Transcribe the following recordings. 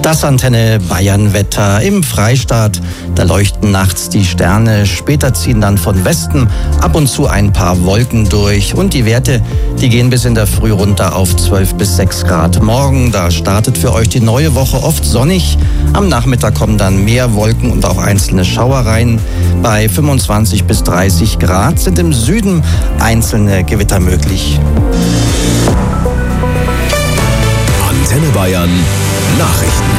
Das Antenne Bayern Wetter im Freistaat. Da leuchten nachts die Sterne, später ziehen dann von Westen ab und zu ein paar Wolken durch. Und die Werte, die gehen bis in der Früh runter auf 12 bis 6 Grad. Morgen, da startet für euch die neue Woche oft sonnig. Am Nachmittag kommen dann mehr Wolken und auch einzelne Schauereien. Bei 25 bis 30 Grad sind im Süden einzelne Gewitter möglich. Antenne Bayern Nachrichten.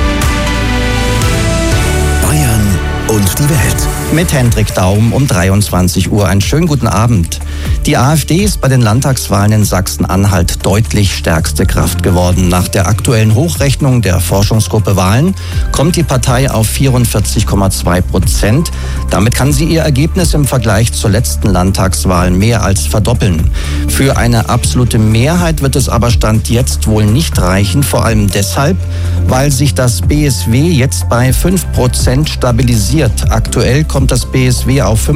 Bayern und die Welt. Mit Hendrik Daum um 23 Uhr. Einen schönen guten Abend. Die AfD ist bei den Landtagswahlen in Sachsen-Anhalt deutlich stärkste Kraft geworden. Nach der aktuellen Hochrechnung der Forschungsgruppe Wahlen kommt die Partei auf 44,2%. Damit kann sie ihr Ergebnis im Vergleich zur letzten Landtagswahl mehr als verdoppeln. Für eine absolute Mehrheit wird es aber Stand jetzt wohl nicht reichen, vor allem deshalb, weil sich das BSW jetzt bei 5% stabilisiert. Aktuell kommt das BSW auf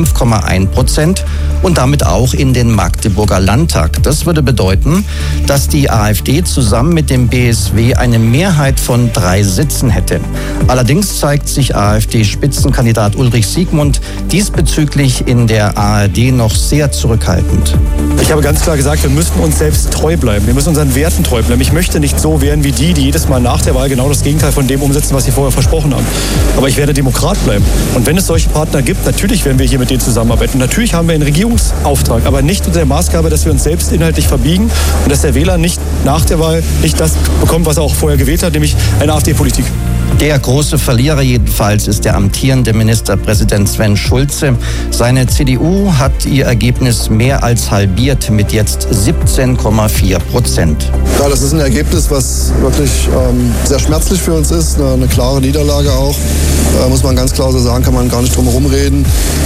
5,1% und damit auch in den Magdeburger Landtag. Das würde bedeuten, dass die AfD zusammen mit dem BSW eine Mehrheit von 3 Sitzen hätte. Allerdings zeigt sich AfD-Spitzenkandidat Ulrich Siegmund diesbezüglich in der ARD noch sehr zurückhaltend. Ich habe ganz klar gesagt, wir müssen uns selbst treu bleiben. Wir müssen unseren Werten treu bleiben. Ich möchte nicht so werden wie die jedes Mal nach der Wahl genau das Gegenteil von dem umsetzen, was sie vorher versprochen haben. Aber ich werde Demokrat bleiben. Und wenn es solche Partner gibt, natürlich werden wir hier mit denen zusammenarbeiten. Natürlich haben wir einen Regierungsauftrag, aber nicht unter der Maßgabe, dass wir uns selbst inhaltlich verbiegen und dass der Wähler nicht nach der Wahl nicht das bekommt, was er auch vorher gewählt hat, nämlich eine AfD-Politik. Der große Verlierer jedenfalls ist der amtierende Ministerpräsident Sven Schulze. Seine CDU hat ihr Ergebnis mehr als halbiert mit jetzt 17,4%. Ja, das ist ein Ergebnis, was wirklich sehr schmerzlich für uns ist. Eine klare Niederlage auch. Muss man ganz klar so sagen, kann man gar nicht drum herum reden.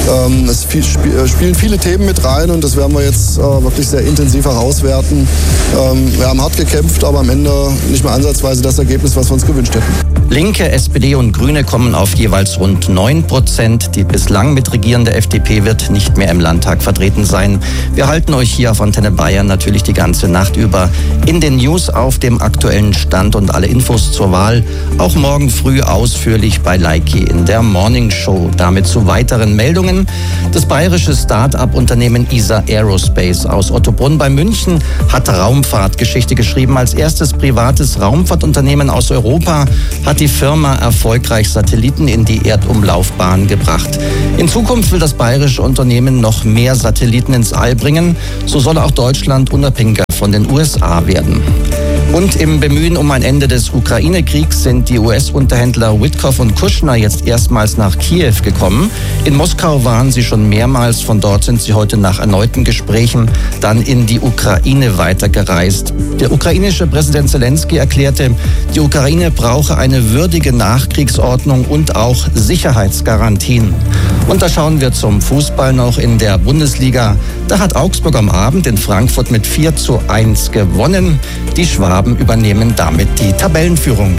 Es spielen viele Themen mit rein und das werden wir jetzt wirklich sehr intensiv herauswerten. Wir haben hart gekämpft, aber am Ende nicht mehr ansatzweise das Ergebnis, was wir uns gewünscht hätten. Linke, SPD und Grüne kommen auf jeweils rund 9%. Die bislang mitregierende FDP wird nicht mehr im Landtag vertreten sein. Wir halten euch hier auf Antenne Bayern natürlich die ganze Nacht über in den News auf dem aktuellen Stand und alle Infos zur Wahl auch morgen früh ausführlich bei Leiki in der Morning Show. Damit zu weiteren Meldungen. Das bayerische Start-up-Unternehmen ISA Aerospace aus Ottobrunn bei München hat Raumfahrtgeschichte geschrieben. Als erstes privates Raumfahrtunternehmen aus Europa hat die Firma erfolgreich Satelliten in die Erdumlaufbahn gebracht. In Zukunft will das bayerische Unternehmen noch mehr Satelliten ins All bringen. So soll auch Deutschland unabhängiger von den USA werden. Und im Bemühen um ein Ende des Ukraine-Kriegs sind die US-Unterhändler Witkoff und Kushner jetzt erstmals nach Kiew gekommen. In Moskau waren sie schon mehrmals. Von dort sind sie heute nach erneuten Gesprächen dann in die Ukraine weitergereist. Der ukrainische Präsident Zelensky erklärte, die Ukraine brauche eine würdige Nachkriegsordnung und auch Sicherheitsgarantien. Und da schauen wir zum Fußball noch in der Bundesliga. Da hat Augsburg am Abend in Frankfurt mit 4:1 gewonnen. Die Schwaben übernehmen damit die Tabellenführung.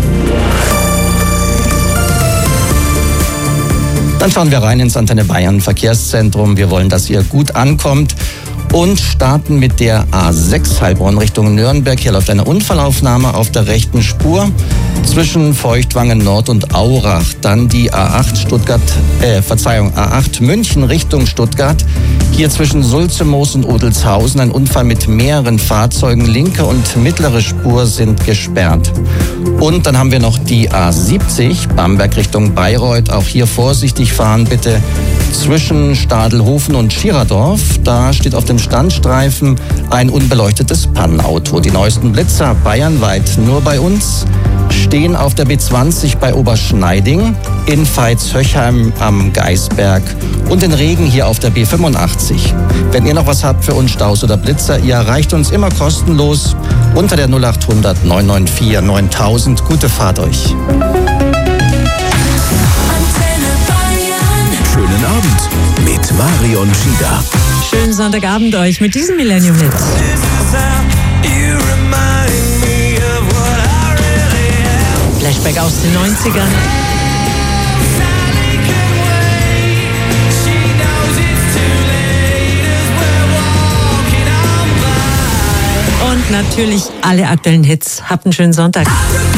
Dann schauen wir rein ins Antenne Bayern Verkehrszentrum. Wir wollen, dass ihr gut ankommt und starten mit der A6 Heilbronn Richtung Nürnberg. Hier läuft eine Unfallaufnahme auf der rechten Spur zwischen Feuchtwangen Nord und Aurach. Dann die A8 A8 München Richtung Stuttgart. Hier zwischen Sulzemoos und Odelshausen ein Unfall mit mehreren Fahrzeugen. Linke und mittlere Spur sind gesperrt. Und dann haben wir noch die A70 Bamberg Richtung Bayreuth. Auch hier vorsichtig fahren bitte zwischen Stadelhofen und Schiradorf. Da steht auf dem Standstreifen ein unbeleuctetes Pannenauto. Die neuesten Blitzer bayernweit nur bei uns stehen auf der B20 bei Oberschneiding, in Veitshöchheim am Geisberg und in Regen hier auf der B85. Wenn ihr noch was habt für uns, Staus oder Blitzer, ihr erreicht uns immer kostenlos unter der 0800 994 9000. Gute Fahrt euch. Schönen Abend mit Marion Schieder. Schönen Sonntagabend euch mit diesem Millennium-Hit. Flashback aus den 90ern. Und natürlich alle aktuellen Hits. Habt einen schönen Sonntag.